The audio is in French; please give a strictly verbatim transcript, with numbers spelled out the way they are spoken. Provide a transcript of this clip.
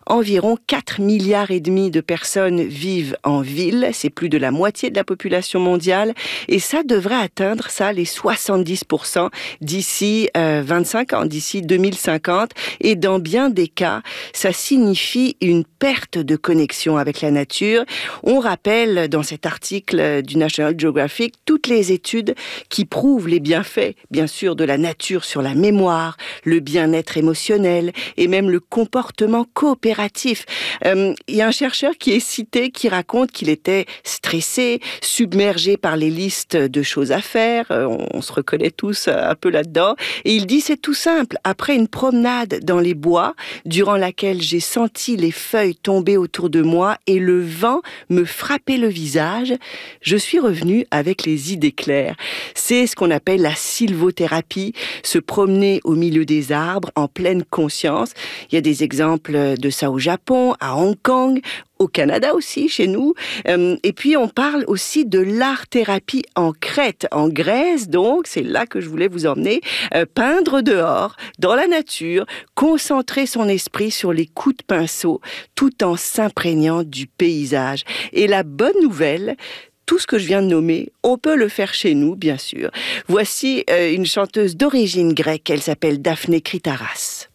environ quatre milliards et demi de personnes vivent en ville. C'est plus de la moitié de la population mondiale. Et ça devrait atteindre, ça, les soixante-dix pour cent d'ici euh, vingt-cinq ans, d'ici deux mille cinquante. Et dans bien des cas, ça signifie une perte de connexion avec la nature. On rappelle dans cet article du National Geographic toutes les études qui prouvent les bienfaits, bien sûr, de la nature sur la mémoire, le bien-être émotionnel et même le comportement coopératif. Euh, il y a un chercheur qui est cité qui raconte qu'il était stressé, submergé par les listes de choses à faire. Euh, on, on se reconnaît tous un peu là-dedans. Et il dit, c'est tout simple. Après une promenade dans les bois, durant laquelle j'ai senti les feuilles tomber autour de moi et le vent me frapper le visage, je suis revenu avec les idées claires. C'est ce qu'on appelle la sylvothérapie, se promener au milieu des arbres en pleine conscience. Il y a des exemples de ça au Japon, à Hong Kong, au Canada aussi, chez nous. Euh, et puis, on parle aussi de l'art-thérapie en Crète, en Grèce, donc, c'est là que je voulais vous emmener. Euh, peindre dehors, dans la nature, concentrer son esprit sur les coups de pinceau, tout en s'imprégnant du paysage. Et la bonne nouvelle, tout ce que je viens de nommer, on peut le faire chez nous, bien sûr. Voici euh, une chanteuse d'origine grecque, elle s'appelle Daphné Kritaras.